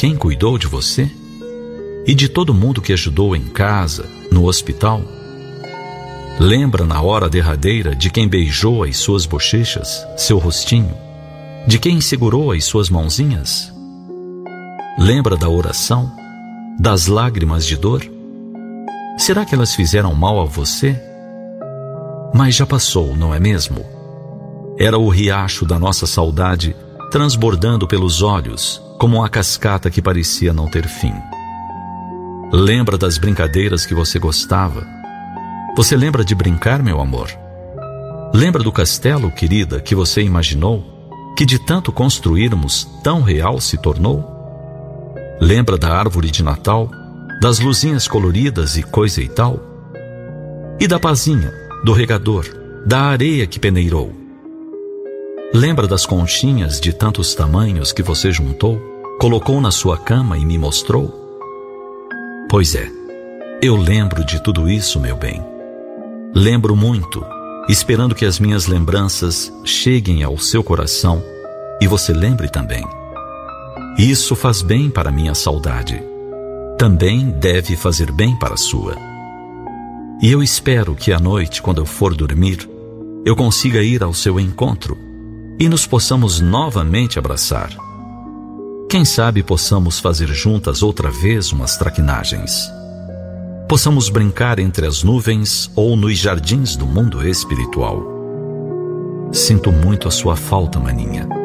quem cuidou de você? E de todo mundo que ajudou em casa, no hospital? Lembra na hora derradeira de quem beijou as suas bochechas, seu rostinho? De quem segurou as suas mãozinhas? Lembra da oração? Das lágrimas de dor? Será que elas fizeram mal a você? Mas já passou, não é mesmo? Era o riacho da nossa saudade transbordando pelos olhos, como uma cascata que parecia não ter fim. Lembra das brincadeiras que você gostava? Você lembra de brincar, meu amor? Lembra do castelo, querida, que você imaginou, que de tanto construirmos tão real se tornou? Lembra da árvore de Natal, das luzinhas coloridas e coisa e tal? E da pazinha, do regador, da areia que peneirou? Lembra das conchinhas de tantos tamanhos que você juntou, colocou na sua cama e me mostrou? Pois é, eu lembro de tudo isso, meu bem. Lembro muito, esperando que as minhas lembranças cheguem ao seu coração e você lembre também. Isso faz bem para a minha saudade. Também deve fazer bem para a sua. E eu espero que à noite, quando eu for dormir, eu consiga ir ao seu encontro e nos possamos novamente abraçar. Quem sabe possamos fazer juntas outra vez umas traquinagens. Possamos brincar entre as nuvens ou nos jardins do mundo espiritual. Sinto muito a sua falta, maninha.